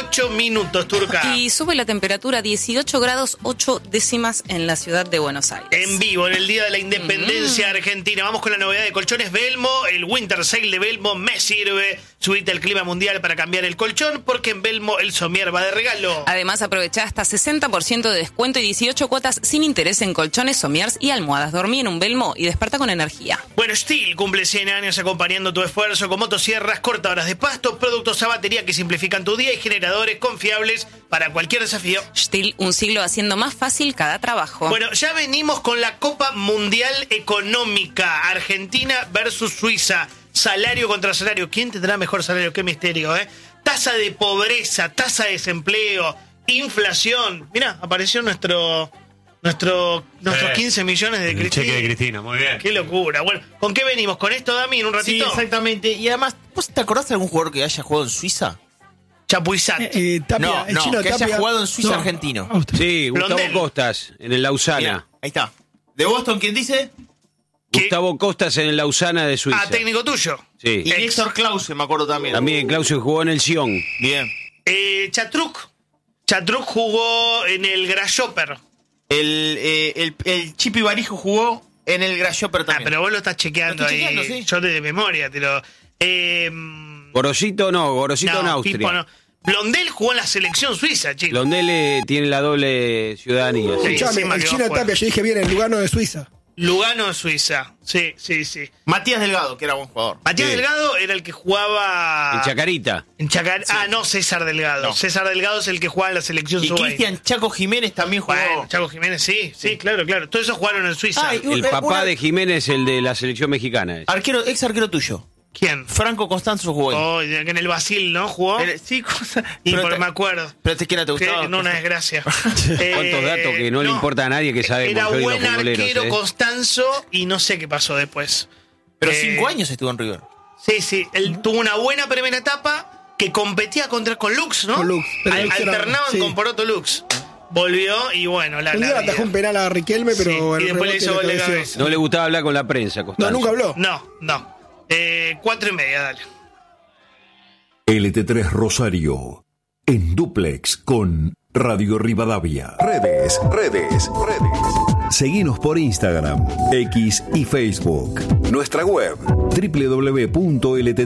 8 minutos, Turca. Y sube la temperatura 18 grados 8 décimas en la ciudad de Buenos Aires. En vivo, en el Día de la Independencia Argentina. Vamos con la novedad de Colchones Belmo. El Winter Sale de Belmo me sirve. Subite al clima mundial para cambiar el colchón, porque en Belmo el somier va de regalo. Además, aprovechá hasta 60% de descuento y 18 cuotas sin interés en colchones, somiers y almohadas. Dormí en un Belmo y desperta con energía. Bueno, Stihl cumple 100 años acompañando tu esfuerzo con motosierras, cortadoras de pasto, productos a batería que simplifican tu día y generadores confiables para cualquier desafío. Stihl, un siglo haciendo más fácil cada trabajo. Bueno, ya venimos con la Copa Mundial Económica. Argentina versus Suiza. Salario contra salario. ¿Quién tendrá mejor salario? Qué misterio, ¿eh? Tasa de pobreza, tasa de desempleo, inflación. Mirá, apareció nuestros 15 millones de Cristina. Cheque de Cristina, muy bien. Qué locura. Bueno, ¿con qué venimos? ¿Con esto, Dami, en un ratito? Sí, exactamente. Y además, ¿vos te acordás de algún jugador que haya jugado en Suiza? Chapuisat. Tapia, el chino que Tapia. haya jugado en Suiza argentino. Sí, Gustavo Blondel. Costas, en el Lausana. Mirá, ahí está. ¿De Boston quién dice? ¿Qué? Gustavo Costas en el Lausana de Suiza. Ah, técnico tuyo. Sí. Y Héctor Clausen, me acuerdo también. También Clausen jugó en el Sion. Bien. Chatruk jugó en el Grasshopper. El Chipi Barijo jugó en el Grasshopper Ah, también. pero vos lo estás chequeando Lo estoy ahí. chequeando, sí. Yo de memoria, pero... Gorosito en no, Austria. Pipo no. Blondel jugó en la selección suiza, chicos. Blondel tiene la doble ciudadanía. Sí. Sí. Escuchame, encima el que chino va a jugar. Tapia, yo dije bien, el Lugano de Suiza. Lugano, Suiza. Sí. Matías Delgado, que era buen jugador. Matías Sí. Delgado era el que jugaba... En Chacarita. Ah, no, César Delgado. No. César Delgado es el que juega en la selección Y sub-20. Cristian Chaco Jiménez también jugó. Bueno, Chaco Jiménez, sí, claro. Todos esos jugaron en Suiza. Ah, y El papá de Jiménez, el de la selección mexicana. ex arquero tuyo. ¿Quién? Franco Constanzo jugó ahí. Oh, en el Basil, ¿no? ¿Jugó? Sí, cosa. Y pero por me acuerdo. Pero ¿qué era te gustaba? No, una desgracia. ¿Cuántos datos que no le importa a nadie que sabemos? Era hoy los buen futboleros, arquero ¿eh? Constanzo y no sé qué pasó después. Pero 5 años estuvo en River. Sí. Él tuvo una buena primera etapa que competía con Lux, ¿no? Con Lux, pero Lux era- Alternaban sí. con Poroto Lux. Volvió y bueno, Un día vida. atajó un penal a Riquelme, pero Sí, el y después le rebote hizo gol de cabeció. cabeza. No le gustaba hablar con la prensa, Costanzo. No, nunca habló. No. 4:30, dale. LT3 Rosario, en dúplex con Radio Rivadavia. Redes. Seguinos por Instagram, X y Facebook. Nuestra web, www.lt